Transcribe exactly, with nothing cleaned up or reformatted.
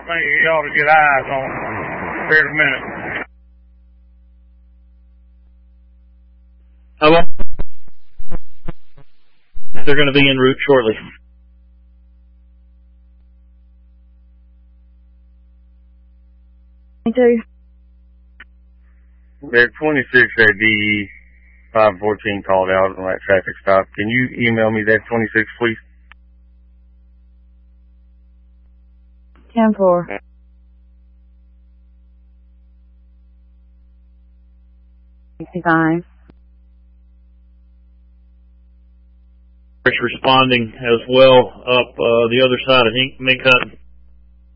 I think you ought to get eyes on it here in a minute. Hello? They're going to be en route shortly. Two. That twenty-six at D E five fourteen called out on that traffic stop. Can you email me that twenty-six, please? ten four. sixty-five. Responding as well up uh, the other side of Mink Hut.